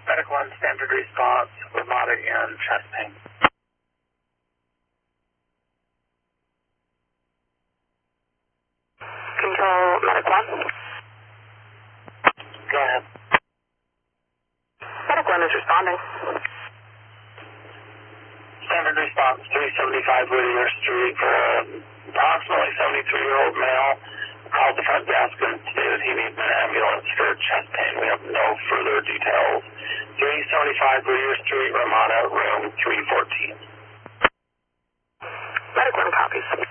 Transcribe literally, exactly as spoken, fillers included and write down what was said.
Medic one, standard response, Ramada and chest pain. Control, Medic one. Go ahead. Medic one is responding. Standard response, three seventy-five Whittier Street. Uh, approximately seventy-three-year-old male called the front desk and stated he needs an ambulance for chest pain. We have no further details. three seventy-five Whittier Street, Ramada, room three fourteen. Medic one copies.